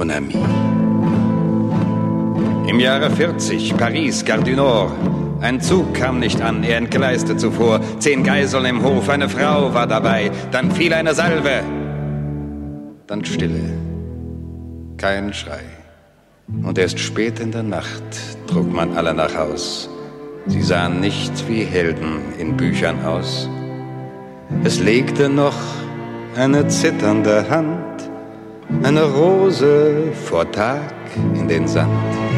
Mon ami. Im Jahre 40, Paris, Gare du Nord. Ein Zug kam nicht an, er entgleiste zuvor. 10 Geiseln im Hof, eine Frau war dabei. Dann fiel eine Salve. Dann Stille. Kein Schrei. Und erst spät in der Nacht trug man alle nach Haus. Sie sahen nicht wie Helden in Büchern aus. Es legte noch eine zitternde Hand, eine Rose vor Tag in den Sand.